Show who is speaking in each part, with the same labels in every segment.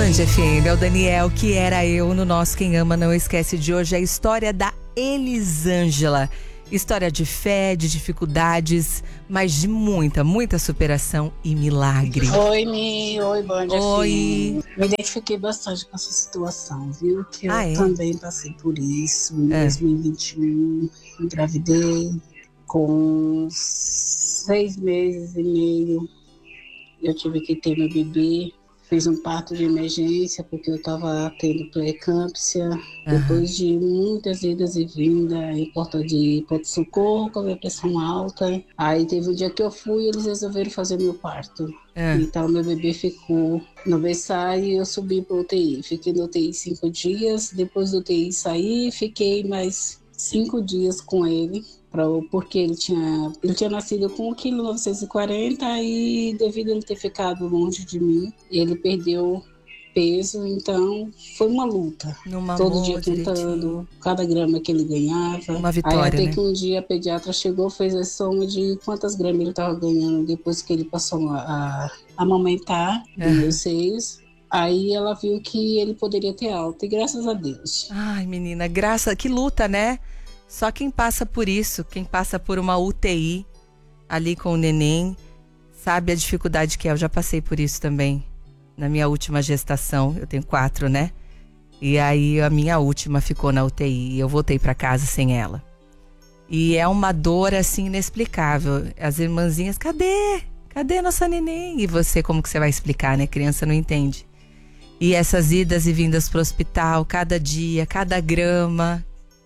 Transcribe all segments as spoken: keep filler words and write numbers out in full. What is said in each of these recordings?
Speaker 1: Band F M, é o Daniel, que era eu, no nosso Quem Ama Não Esquece de hoje, a história da Elisângela. História de fé, de dificuldades, mas de muita, muita superação e milagre.
Speaker 2: Oi, Mi. Oi, Band
Speaker 1: Oi.
Speaker 2: F M. Me identifiquei bastante com essa situação, viu? Que eu
Speaker 1: ah, é?
Speaker 2: também passei por isso em
Speaker 1: é.
Speaker 2: dois mil e vinte e um. Engravidei com seis meses e meio. Eu tive que ter meu bebê. Fiz um parto de emergência porque eu estava tendo pré-eclâmpsia. Uhum. Depois de muitas idas e vindas, em porta de pronto-socorro, com a minha pressão alta. Aí teve um dia que eu fui e eles resolveram fazer meu parto. Uhum. Então meu bebê ficou no berçário e eu subi para o U T I. Fiquei no U T I cinco dias. Depois do U T I saí, fiquei mais cinco dias com ele. Pra, porque ele tinha, ele tinha nascido com um vírgula novecentos e quarenta quilos e devido a ele ter ficado longe de mim, ele perdeu peso, então foi uma luta.
Speaker 1: Numa
Speaker 2: Todo dia tentando, cada grama que ele ganhava.
Speaker 1: Uma vitória,
Speaker 2: aí até
Speaker 1: né?
Speaker 2: que um dia a pediatra chegou, fez a soma de quantas gramas ele estava ganhando depois que ele passou a, a amamentar dos uhum. meus seios. Aí ela viu que ele poderia ter alta, e graças a Deus.
Speaker 1: Ai, menina, graça, que luta, né? Só quem passa por isso, quem passa por uma U T I ali com o neném, sabe a dificuldade que é. Eu já passei por isso também. Na minha última gestação, eu tenho quatro, né? E aí a minha última ficou na U T I e eu voltei pra casa sem ela. E é uma dor assim inexplicável. As irmãzinhas, cadê? Cadê nossa neném? E você, como que você vai explicar, né? Criança não entende. E essas idas e vindas pro hospital, cada dia, cada grama...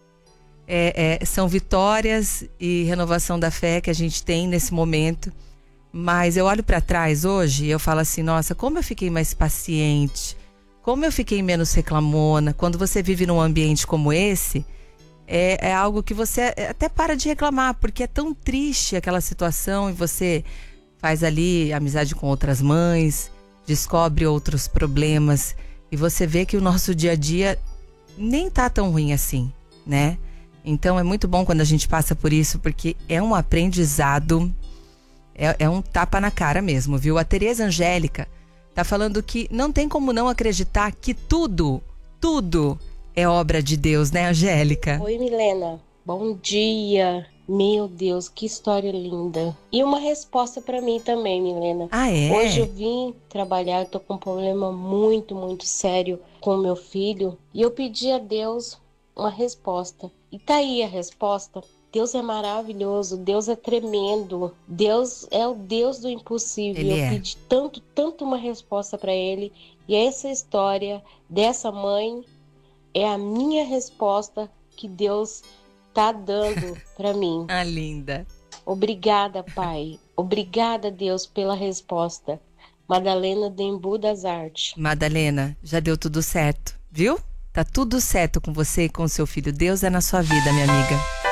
Speaker 1: É, é, são vitórias e renovação da fé que a gente tem nesse momento. Mas eu olho para trás hoje e eu falo assim, nossa, como eu fiquei mais paciente, como eu fiquei menos reclamona. Quando você vive num ambiente como esse, é, é algo que você até para de reclamar, porque é tão triste aquela situação e você faz ali amizade com outras mães, descobre outros problemas e você vê que o nosso dia a dia nem tá tão ruim assim, né? Então é muito bom quando a gente passa por isso, porque é um aprendizado, é, é um tapa na cara mesmo, viu? A Tereza Angélica tá falando que não tem como não acreditar que tudo, tudo é obra de Deus, né, Angélica?
Speaker 3: Oi, Milena. Bom dia. Meu Deus, que história linda. E uma resposta pra mim também, Milena.
Speaker 1: Ah, é?
Speaker 3: Hoje eu vim trabalhar, eu tô com um problema muito, muito sério com o meu filho. E eu pedi a Deus uma resposta. E tá aí a resposta. Deus é maravilhoso, Deus é tremendo, Deus é o Deus do impossível.
Speaker 1: Ele
Speaker 3: eu
Speaker 1: é.
Speaker 3: pedi tanto, tanto uma resposta para ele. E essa história dessa mãe é a minha resposta que Deus tá dando para mim.
Speaker 1: Ah, linda.
Speaker 3: Obrigada, Pai. Obrigada, Deus, pela resposta. Madalena Dembu das Artes.
Speaker 1: Madalena, já deu tudo certo, viu? Tá tudo certo com você e com seu filho. Deus é na sua vida, minha amiga.